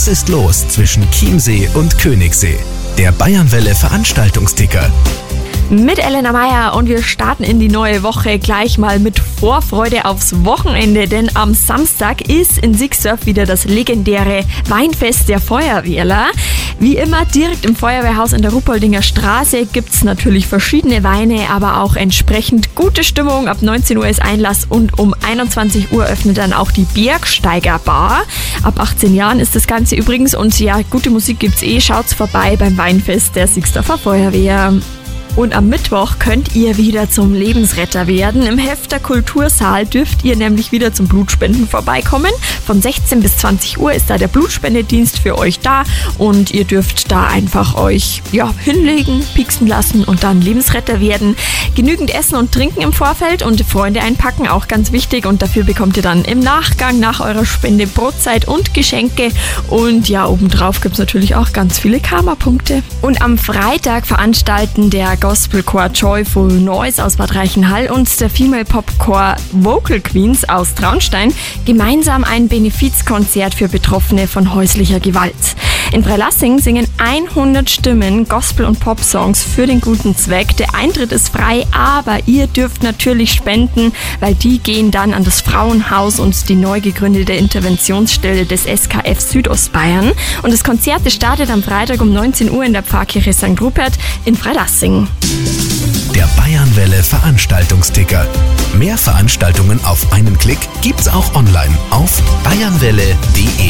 Was ist los zwischen Chiemsee und Königssee? Der Bayernwelle Veranstaltungsticker. Mit Elena Meyer und wir starten in die neue Woche gleich mal mit Vorfreude aufs Wochenende, denn am Samstag ist in Sigsdorf wieder das legendäre Weinfest der Feuerwehrler. Wie immer direkt im Feuerwehrhaus in der Ruppoldinger Straße gibt's natürlich verschiedene Weine, aber auch entsprechend gute Stimmung. Ab 19 Uhr ist Einlass und um 21 Uhr öffnet dann auch die Bergsteigerbar. Ab 18 Jahren ist das Ganze übrigens und ja, gute Musik gibt's Schaut's vorbei beim Weinfest der Sigsdorfer Feuerwehr. Und am Mittwoch könnt ihr wieder zum Lebensretter werden. Im Hefter Kultursaal dürft ihr nämlich wieder zum Blutspenden vorbeikommen. Von 16 bis 20 Uhr ist da der Blutspendedienst für euch da und ihr dürft da einfach euch hinlegen, pieksen lassen und dann Lebensretter werden. Genügend Essen und Trinken im Vorfeld und Freunde einpacken, auch ganz wichtig. Und dafür bekommt ihr dann im Nachgang nach eurer Spende Brotzeit und Geschenke. Und ja, obendrauf gibt es natürlich auch ganz viele Karma-Punkte. Und am Freitag veranstalten der Gospelchor Joyful Noise aus Bad Reichenhall und der Female Popchor Vocal Queens aus Traunstein gemeinsam ein Benefizkonzert für Betroffene von häuslicher Gewalt. In Freilassing singen 100 Stimmen Gospel- und Pop-Songs für den guten Zweck. Der Eintritt ist frei, aber ihr dürft natürlich spenden, weil die gehen dann an das Frauenhaus und die neu gegründete Interventionsstelle des SKF Südostbayern. Und das Konzert startet am Freitag um 19 Uhr in der Pfarrkirche St. Rupert in Freilassing. Der Bayernwelle Veranstaltungsticker. Mehr Veranstaltungen auf einen Klick gibt's auch online auf bayernwelle.de.